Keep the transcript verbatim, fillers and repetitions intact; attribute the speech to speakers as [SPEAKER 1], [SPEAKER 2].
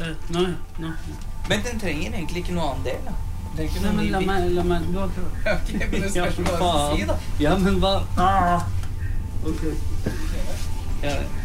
[SPEAKER 1] Nei, nei, nei.
[SPEAKER 2] Men den trenger egentlig ikke noe annen del, da. Den trenger ikke
[SPEAKER 1] Nei,
[SPEAKER 2] noe
[SPEAKER 1] men
[SPEAKER 2] ny
[SPEAKER 1] la
[SPEAKER 2] bit.
[SPEAKER 1] meg, la meg, du har prøvd.
[SPEAKER 2] Ok, men det spørs hva du
[SPEAKER 1] faen.
[SPEAKER 2] si, da.
[SPEAKER 1] Ja, men hva? Ah. Ok. Ja,